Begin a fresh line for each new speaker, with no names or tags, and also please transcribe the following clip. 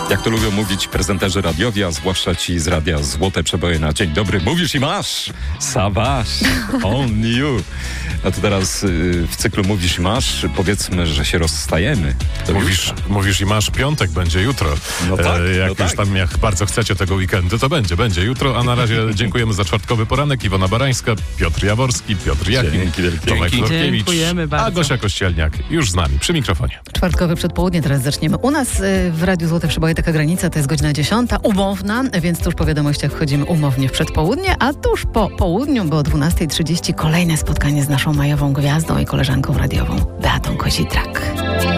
Jak to lubią mówić prezenterzy radiowi, a zwłaszcza ci z radia Złote Przeboje na dzień dobry. Mówisz i masz! Sawasz! On you! A to teraz w cyklu Mówisz i masz, powiedzmy, że się rozstajemy.
Mówisz i masz, piątek będzie jutro.
No tak,
jak już tam jak bardzo chcecie tego weekendu, to będzie jutro. A na razie dziękujemy za czwartkowy poranek. Iwona Barańska, Piotr Jaworski, Piotr Jakim, Tomek Lorkiewicz,
Dziękujemy bardzo.
a Gosia Kościelniak już z nami przy mikrofonie.
Czwartkowe przedpołudnie teraz zaczniemy. U nas w Radiu Złote Przeboje taka granica to jest godzina 10, umowna, więc tuż po wiadomościach wchodzimy umownie w przedpołudnie, a tuż po południu, bo o 12:30 kolejne spotkanie z naszą majową gwiazdą i koleżanką radiową Beatą Kozitrak.